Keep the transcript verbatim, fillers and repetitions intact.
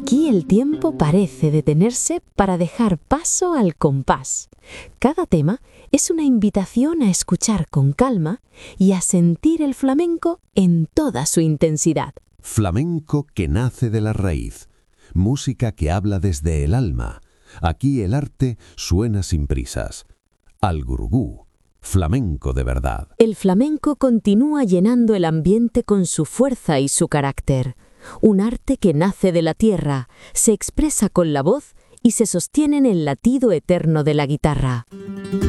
Aquí el tiempo parece detenerse para dejar paso al compás. Cada tema es una invitación a escuchar con calma y a sentir el flamenco en toda su intensidad. Flamenco que nace de la raíz. Música que habla desde el alma. Aquí el arte suena sin prisas. Al gurugú. Flamenco de verdad. El flamenco continúa llenando el ambiente con su fuerza y su carácter. Un arte que nace de la tierra, se expresa con la voz y se sostiene en el latido eterno de la guitarra.